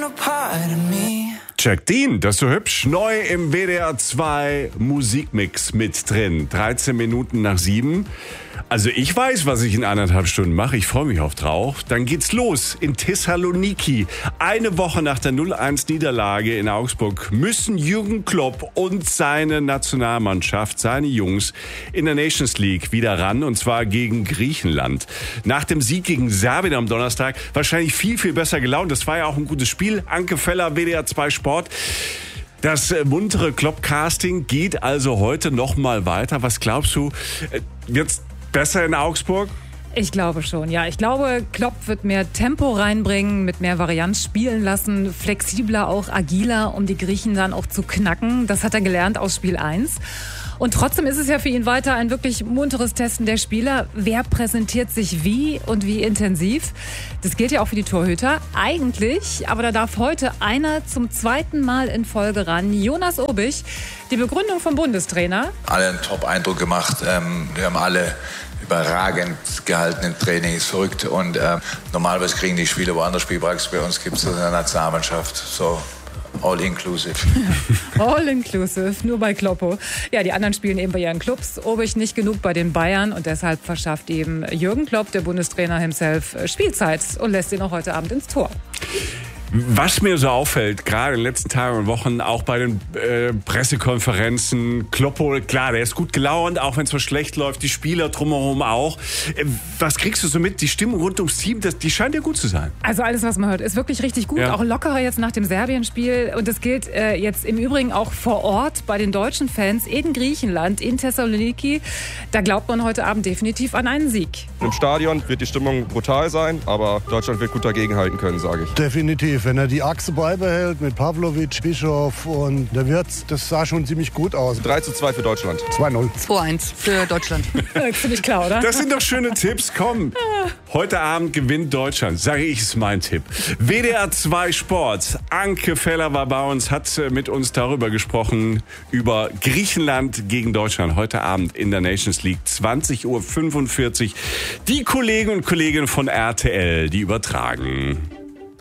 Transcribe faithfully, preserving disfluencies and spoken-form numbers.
a part of me. Jack Dean, das ist so hübsch. Neu im W D R zwei Musikmix mit drin. dreizehn Minuten nach sieben. Also ich weiß, was ich in anderthalb Stunden mache. Ich freue mich auf drauf. Dann geht's los in Thessaloniki. Eine Woche nach der null eins Niederlage in Augsburg müssen Jürgen Klopp und seine Nationalmannschaft, seine Jungs, in der Nations League wieder ran. Und zwar gegen Griechenland. Nach dem Sieg gegen Serbien am Donnerstag wahrscheinlich viel, viel besser gelaunt. Das war ja auch ein gutes Spiel. Anke Feller, W D R zwei Sport. Das muntere Klopp-Casting geht also heute noch mal weiter. Was glaubst du, wird's besser in Augsburg? Ich glaube schon, ja. Ich glaube, Klopp wird mehr Tempo reinbringen, mit mehr Varianz spielen lassen, flexibler, auch agiler, um die Griechen dann auch zu knacken. Das hat er gelernt aus Spiel eins. Und trotzdem ist es ja für ihn weiter ein wirklich munteres Testen der Spieler. Wer präsentiert sich wie und wie intensiv? Das gilt ja auch für die Torhüter. Eigentlich, aber da darf heute einer zum zweiten Mal in Folge ran. Jonas Obich, die Begründung vom Bundestrainer. Alle einen Top-Eindruck gemacht. Ähm, wir haben alle überragend gehalten im Training, ist verrückt. Und äh, normalerweise kriegen die Spieler woanders Spielpraxis. Bei uns gibt es das in der Nationalmannschaft. So. All inclusive. All inclusive, nur bei Kloppo. Ja, die anderen spielen eben bei ihren Clubs. Obich nicht genug bei den Bayern und deshalb verschafft eben Jürgen Klopp, der Bundestrainer himself, Spielzeit und lässt ihn auch heute Abend ins Tor. Was mir so auffällt, gerade in den letzten Tagen und Wochen, auch bei den äh, Pressekonferenzen, Kloppo, klar, der ist gut gelaunt, auch wenn es so schlecht läuft, die Spieler drumherum auch. Äh, was kriegst du so mit? Die Stimmung rund ums Team, das, die scheint ja gut zu sein. Also alles, was man hört, ist wirklich richtig gut. Ja. Auch lockerer jetzt nach dem Serbien-Spiel. Und das gilt äh, jetzt im Übrigen auch vor Ort bei den deutschen Fans in Griechenland, in Thessaloniki. Da glaubt man heute Abend definitiv an einen Sieg. Im Stadion wird die Stimmung brutal sein, aber Deutschland wird gut dagegenhalten können, sage ich. Definitiv. Wenn er die Achse beibehält mit Pavlovic, Bischof und der Wirtz, das sah schon ziemlich gut aus. drei zu zwei für Deutschland. zwei null. zwei eins für Deutschland. Ziemlich klar, oder? Das sind doch schöne Tipps. Komm, heute Abend gewinnt Deutschland. Sage ich, ist mein Tipp. W D R zwei Sport. Anke Feller war bei uns, hat mit uns darüber gesprochen, über Griechenland gegen Deutschland. Heute Abend in der Nations League, zwanzig Uhr fünfundvierzig. Die Kollegen und Kolleginnen von R T L, die übertragen.